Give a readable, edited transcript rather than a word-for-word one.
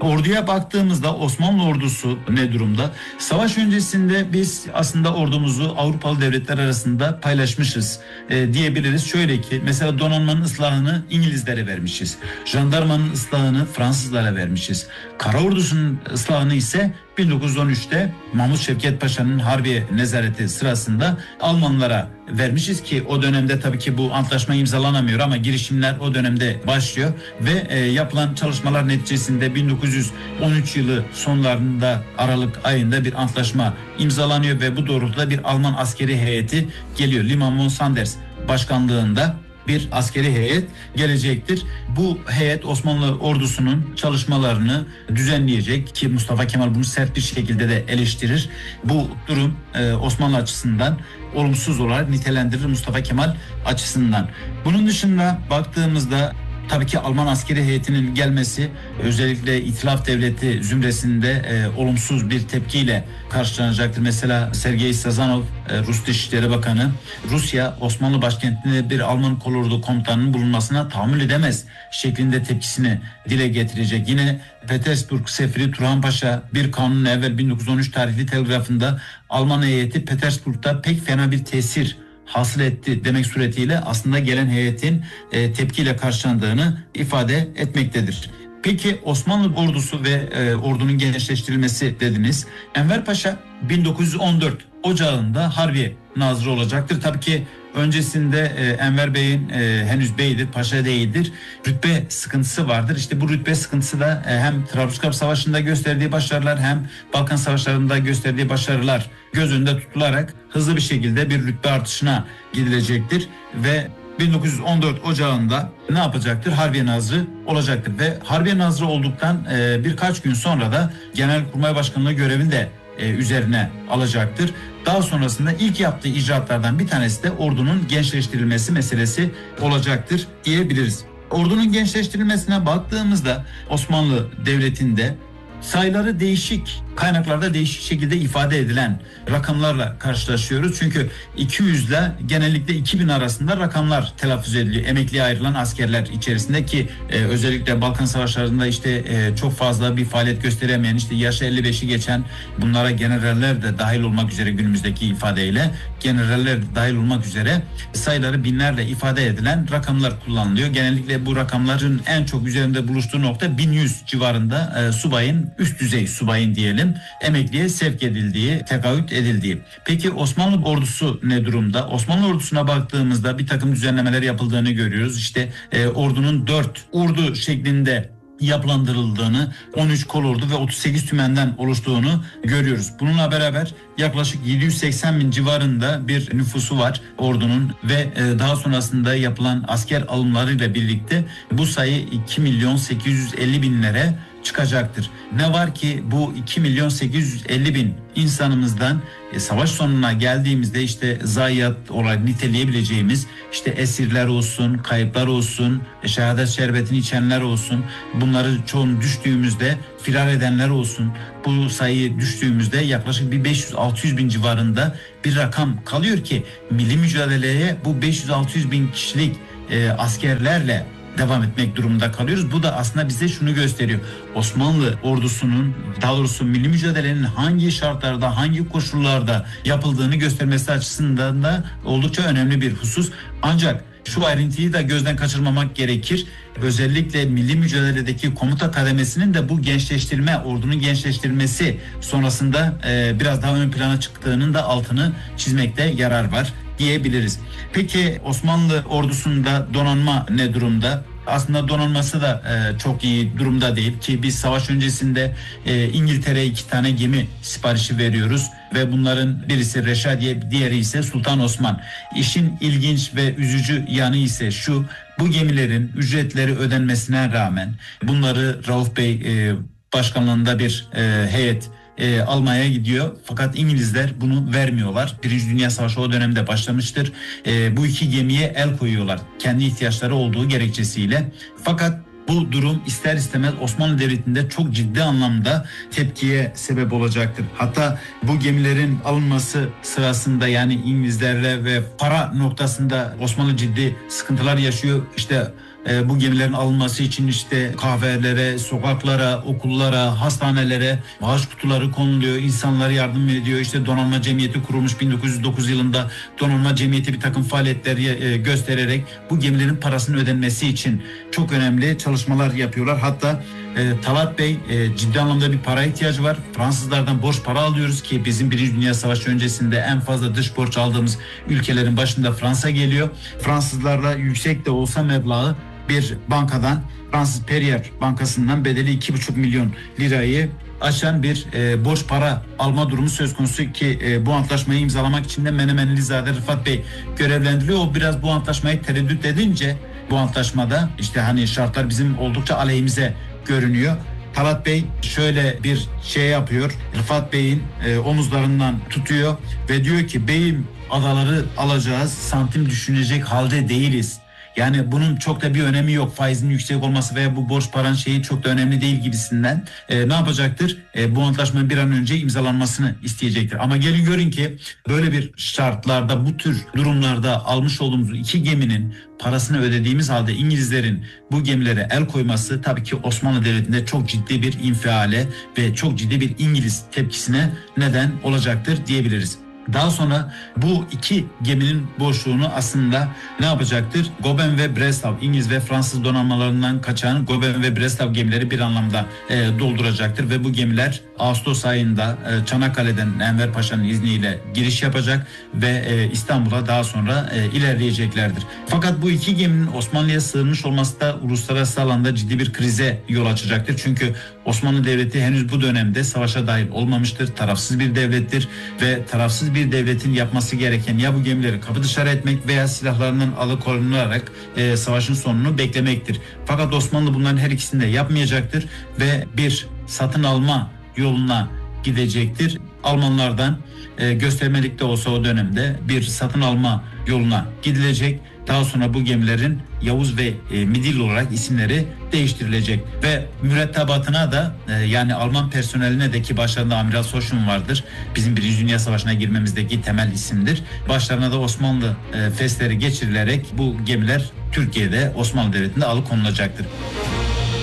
Orduya baktığımızda Osmanlı ordusu ne durumda? Savaş öncesinde biz aslında ordumuzu Avrupalı devletler arasında paylaşmışız diyebiliriz. Şöyle ki mesela donanmanın ıslahını İngilizlere vermişiz. Jandarmanın ıslahını Fransızlara vermişiz. Kara ordusunun ıslahını ise 1913'te Mahmut Şevket Paşa'nın Harbiye nezareti sırasında Almanlara vermişiz ki o dönemde tabii ki bu antlaşma imzalanamıyor ama girişimler o dönemde başlıyor ve yapılan çalışmalar neticesinde 1913 yılı sonlarında Aralık ayında bir antlaşma imzalanıyor ve bu doğrultuda bir Alman askeri heyeti geliyor. Liman von Sanders başkanlığında bir askeri heyet gelecektir. Bu heyet Osmanlı ordusunun çalışmalarını düzenleyecek ki Mustafa Kemal bunu sert bir şekilde de eleştirir. Bu durum Osmanlı açısından olumsuz olarak nitelendirir Mustafa Kemal açısından. Bunun dışında baktığımızda tabii ki Alman askeri heyetinin gelmesi özellikle İtilaf Devleti zümresinde olumsuz bir tepkiyle karşılanacaktır. Mesela Sergey Sazanov, Rus Dışişleri Bakanı, Rusya Osmanlı başkentinde bir Alman kolordu komutanının bulunmasına tahammül edemez şeklinde tepkisini dile getirecek. Yine Petersburg Sefiri Turhan Paşa bir kanun evvel 1913 tarihli telgrafında Alman heyeti Petersburg'da pek fena bir tesir hasıl etti demek suretiyle aslında gelen heyetin tepkiyle karşılandığını ifade etmektedir. Peki Osmanlı ordusu ve ordunun gençleştirilmesi dediniz. Enver Paşa 1914 Ocağı'nda Harbiye Nazırı olacaktır. Tabii ki öncesinde Enver Bey'in henüz beydir, paşa değildir. Rütbe sıkıntısı vardır. İşte bu rütbe sıkıntısı da hem Trablusgarp Savaşı'nda gösterdiği başarılar hem Balkan Savaşları'nda gösterdiği başarılar göz önünde tutularak hızlı bir şekilde bir rütbe artışına gidilecektir ve 1914 Ocağı'nda ne yapacaktır? Harbiye Nazırı olacaktır ve Harbiye Nazırı olduktan birkaç gün sonra da Genelkurmay Başkanlığı görevini de üzerine alacaktır. Daha sonrasında ilk yaptığı icraatlardan bir tanesi de ordunun gençleştirilmesi meselesi olacaktır diyebiliriz. Ordunun gençleştirilmesine baktığımızda Osmanlı Devleti'nde sayıları değişik, kaynaklarda değişik şekilde ifade edilen rakamlarla karşılaşıyoruz. Çünkü 200 ile genellikle 2000 arasında rakamlar telaffuz ediliyor. Emekliye ayrılan askerler içerisinde ki özellikle Balkan Savaşları'nda çok fazla bir faaliyet gösteremeyen yaşı 55'i geçen bunlara generaller de dahil olmak üzere günümüzdeki ifadeyle generaller de dahil olmak üzere sayıları binlerle ifade edilen rakamlar kullanılıyor. Genellikle bu rakamların en çok üzerinde buluştuğu nokta 1100 civarında subayın, üst düzey subayın diyelim, emekliye sevk edildiği, tekaüt edildiği. Peki Osmanlı ordusu ne durumda? Osmanlı ordusuna baktığımızda bir takım düzenlemeler yapıldığını görüyoruz. Ordunun 4 ordu şeklinde yapılandırıldığını, 13 kolordu ve 38 tümenden oluştuğunu görüyoruz. Bununla beraber yaklaşık 780 bin civarında bir nüfusu var ordunun ve daha sonrasında yapılan asker alımlarıyla birlikte bu sayı 2 milyon 850 binlere çıkacaktır. Ne var ki bu 2 milyon 850 bin insanımızdan savaş sonuna geldiğimizde zayiat olarak niteleyebileceğimiz esirler olsun, kayıplar olsun, şehadet şerbetini içenler olsun, bunları çoğunu düştüğümüzde firar edenler olsun, bu sayıyı düştüğümüzde yaklaşık bir 500-600 bin civarında bir rakam kalıyor ki milli mücadeleye bu 500-600 bin kişilik askerlerle devam etmek durumunda kalıyoruz. Bu da aslında bize şunu gösteriyor. Osmanlı ordusunun, daha doğrusu milli mücadelenin hangi şartlarda, hangi koşullarda yapıldığını göstermesi açısından da oldukça önemli bir husus. Ancak şu ayrıntıyı da gözden kaçırmamak gerekir. Özellikle milli mücadeledeki komuta kademesinin de bu gençleştirme, ordunun gençleştirilmesi sonrasında biraz daha ön plana çıktığının da altını çizmekte yarar var diyebiliriz. Peki Osmanlı ordusunda donanma ne durumda? Aslında donanması da çok iyi durumda değil ki biz savaş öncesinde İngiltere'ye 2 tane gemi siparişi veriyoruz ve bunların birisi Reşadiye, diğeri ise Sultan Osman. İşin ilginç ve üzücü yanı ise şu: bu gemilerin ücretleri ödenmesine rağmen bunları Rauf Bey başkanlığında bir heyet almaya gidiyor. Fakat İngilizler bunu vermiyorlar. Birinci Dünya Savaşı o dönemde başlamıştır. Bu 2 gemiye el koyuyorlar kendi ihtiyaçları olduğu gerekçesiyle. Fakat bu durum ister istemez Osmanlı Devleti'nde çok ciddi anlamda tepkiye sebep olacaktır. Hatta bu gemilerin alınması sırasında İngilizlerle ve para noktasında Osmanlı ciddi sıkıntılar yaşıyor. bu gemilerin alınması için işte kahvelere, sokaklara, okullara, hastanelere bağış kutuları konuluyor. İnsanlara yardım ediyor. İşte Donanma Cemiyeti kurulmuş 1909 yılında. Donanma Cemiyeti bir takım faaliyetleri göstererek bu gemilerin parasının ödenmesi için çok önemli çalışmalar yapıyorlar. Hatta Talat Bey ciddi anlamda bir para ihtiyacı var. Fransızlardan borç para alıyoruz ki bizim Birinci Dünya Savaşı öncesinde en fazla dış borç aldığımız ülkelerin başında Fransa geliyor. Fransızlarla yüksek de olsa meblağı bir bankadan, Fransız Perrier Bankası'ndan bedeli 2,5 milyon lirayı aşan bir borç para alma durumu söz konusu ki bu antlaşmayı imzalamak için de Menemenlizade Rıfat Bey görevlendiriliyor. O biraz bu antlaşmayı tereddüt edince bu antlaşmada işte hani şartlar bizim oldukça aleyhimize görünüyor. Talat Bey şöyle bir şey yapıyor. Rıfat Bey'in omuzlarından tutuyor ve diyor ki beyim adaları alacağız, santim düşünecek halde değiliz. Yani bunun çok da bir önemi yok. Faizin yüksek olması veya bu borç paran şeyi çok da önemli değil gibisinden. Ne yapacaktır? Bu antlaşmanın bir an önce imzalanmasını isteyecektir. Ama gelin görün ki böyle bir şartlarda, bu tür durumlarda almış olduğumuz iki geminin parasını ödediğimiz halde İngilizlerin bu gemilere el koyması tabii ki Osmanlı Devleti'nde çok ciddi bir infiale ve çok ciddi bir İngiliz tepkisine neden olacaktır diyebiliriz. Daha sonra bu iki geminin boşluğunu aslında ne yapacaktır? Goben ve Breslau, İngiliz ve Fransız donanmalarından kaçan Goben ve Breslau gemileri bir anlamda dolduracaktır ve bu gemiler Ağustos ayında Çanakkale'den Enver Paşa'nın izniyle giriş yapacak ve İstanbul'a daha sonra ilerleyeceklerdir. Fakat bu iki geminin Osmanlı'ya sığınmış olması da uluslararası alanda ciddi bir krize yol açacaktır. Çünkü Osmanlı Devleti henüz bu dönemde savaşa dahil olmamıştır. Tarafsız bir devlettir ve tarafsız bir devletin yapması gereken ya bu gemileri kapı dışarı etmek veya silahlarından alıkonularak savaşın sonunu beklemektir. Fakat Osmanlı bunların her ikisini de yapmayacaktır ve bir satın alma yoluna gidecektir. Almanlardan göstermelik de olsa o dönemde bir satın alma yoluna gidilecek. Daha sonra bu gemilerin Yavuz ve Midilli olarak isimleri değiştirilecek ve mürettebatına da yani Alman personeline de ki başlarında Amiral Soşum vardır. Bizim Birinci Dünya Savaşı'na girmemizdeki temel isimdir. Başlarına da Osmanlı fesleri geçirilerek bu gemiler Türkiye'de Osmanlı Devleti'nde alıkonulacaktır.